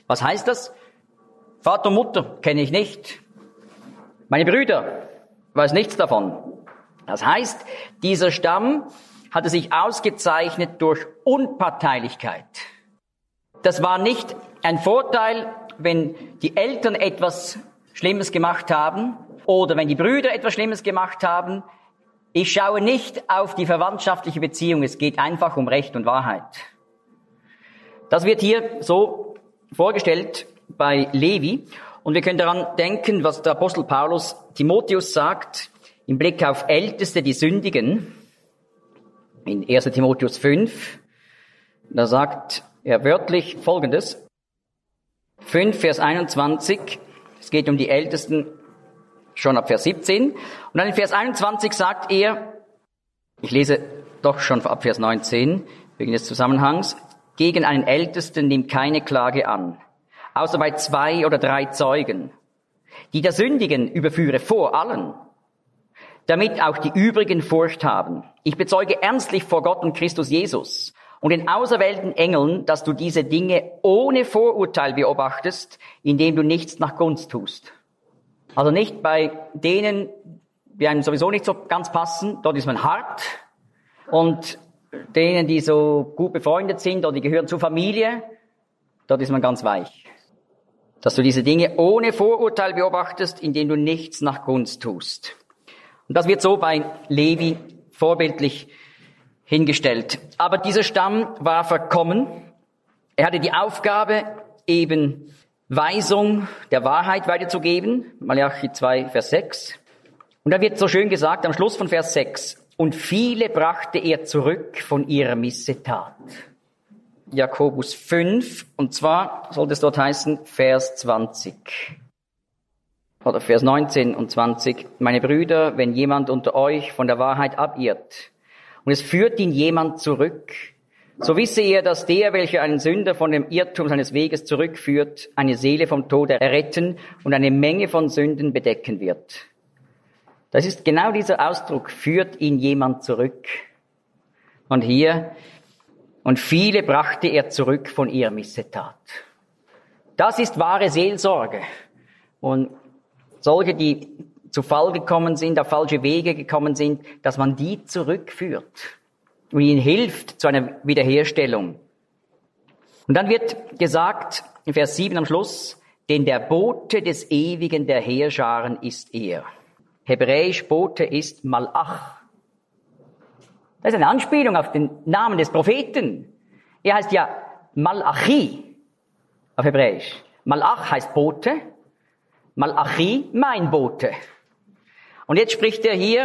Was heißt das? Vater und Mutter kenne ich nicht. Meine Brüder, weiß nichts davon. Das heißt, dieser Stamm hatte sich ausgezeichnet durch Unparteilichkeit. Das war nicht ein Vorteil, wenn die Eltern etwas Schlimmes gemacht haben oder wenn die Brüder etwas Schlimmes gemacht haben. Ich schaue nicht auf die verwandtschaftliche Beziehung, es geht einfach um Recht und Wahrheit. Das wird hier so vorgestellt bei Levi. Und wir können daran denken, was der Apostel Paulus Timotheus sagt, im Blick auf Älteste, die sündigen, in 1. Timotheus 5. Da sagt er wörtlich Folgendes. 5, Vers 21. Es geht um die Ältesten schon ab Vers 17. Und dann in Vers 21 sagt er, ich lese doch schon ab Vers 19, wegen des Zusammenhangs, gegen einen Ältesten nimmt keine Klage an, außer bei 2 oder 3 Zeugen. Die der Sündigen überführe vor allen, damit auch die übrigen Furcht haben. Ich bezeuge ernstlich vor Gott und Christus Jesus und den auserwählten Engeln, dass du diese Dinge ohne Vorurteil beobachtest, indem du nichts nach Gunst tust. Also nicht bei denen, die einem sowieso nicht so ganz passen, dort ist man hart, und denen, die so gut befreundet sind oder die gehören zur Familie, dort ist man ganz weich. Dass du diese Dinge ohne Vorurteil beobachtest, indem du nichts nach Gunst tust. Und das wird so bei Levi vorbildlich hingestellt. Aber dieser Stamm war verkommen. Er hatte die Aufgabe, eben Weisung der Wahrheit weiterzugeben. Malachi 2, Vers 6. Und da wird so schön gesagt am Schluss von Vers 6. Und viele brachte er zurück von ihrer Missetat. Jakobus 5, und zwar sollte es dort heißen, Vers 20. Oder Vers 19 und 20. Meine Brüder, wenn jemand unter euch von der Wahrheit abirrt und es führt ihn jemand zurück, so wisse er, dass der, welcher einen Sünder von dem Irrtum seines Weges zurückführt, eine Seele vom Tode erretten und eine Menge von Sünden bedecken wird. Das ist genau dieser Ausdruck, führt ihn jemand zurück. Und hier, und viele brachte er zurück von ihrer Missetat. Das ist wahre Seelsorge. Und solche, die zu Fall gekommen sind, auf falsche Wege gekommen sind, dass man die zurückführt und ihnen hilft zu einer Wiederherstellung. Und dann wird gesagt, in Vers 7 am Schluss, denn der Bote des Ewigen der Heerscharen ist er. Hebräisch Bote ist Malach. Das ist eine Anspielung auf den Namen des Propheten. Er heißt ja Malachi auf Hebräisch. Malach heißt Bote, Malachi mein Bote. Und jetzt spricht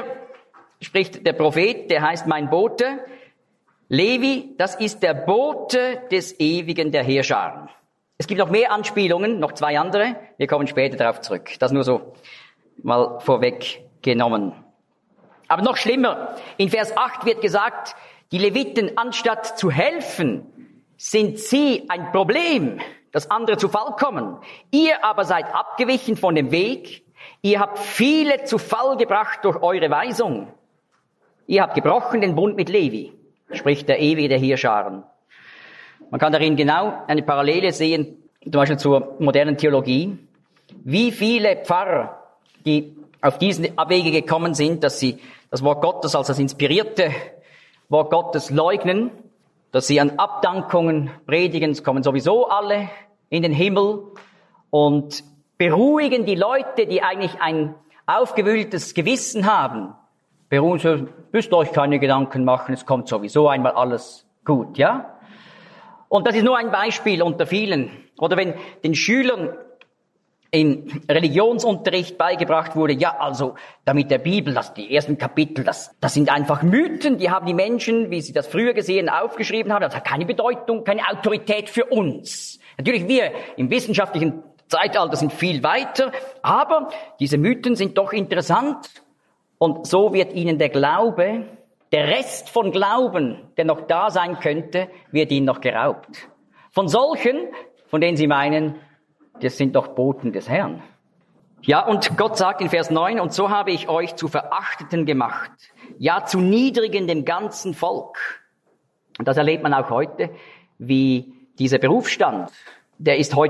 der Prophet, der heißt mein Bote. Levi, das ist der Bote des Ewigen der Heerscharen. Es gibt noch mehr Anspielungen, noch 2 andere. Wir kommen später darauf zurück. Das nur so mal vorweggenommen. Aber noch schlimmer, in Vers 8 wird gesagt, die Leviten, anstatt zu helfen, sind sie ein Problem, dass andere zu Fall kommen. Ihr aber seid abgewichen von dem Weg. Ihr habt viele zu Fall gebracht durch eure Weisung. Ihr habt gebrochen den Bund mit Levi, spricht der Ewige der Heerscharen. Man kann darin genau eine Parallele sehen, zum Beispiel zur modernen Theologie. Wie viele Pfarrer, die auf diesen Abwege gekommen sind, dass sie das Wort Gottes als das inspirierte Wort Gottes leugnen, dass sie an Abdankungen predigen, es kommen sowieso alle in den Himmel, und beruhigen die Leute, die eigentlich ein aufgewühltes Gewissen haben. Beruhigen sie, müsst euch keine Gedanken machen, es kommt sowieso einmal alles gut, ja? Und das ist nur ein Beispiel unter vielen. Oder wenn den Schülern im Religionsunterricht beigebracht wurde, ja, also, damit der Bibel, die ersten Kapitel, das sind einfach Mythen, die haben die Menschen, wie sie das früher gesehen, aufgeschrieben haben, das hat keine Bedeutung, keine Autorität für uns. Natürlich, wir im wissenschaftlichen Zeitalter sind viel weiter, aber diese Mythen sind doch interessant, und so wird ihnen der Glaube, der Rest von Glauben, der noch da sein könnte, wird ihnen noch geraubt. Von solchen, von denen sie meinen, das sind doch Boten des Herrn. Ja, und Gott sagt in Vers 9, und so habe ich euch zu Verachteten gemacht, ja zu Niedrigen dem ganzen Volk. Und das erlebt man auch heute, wie dieser Berufsstand, der ist heute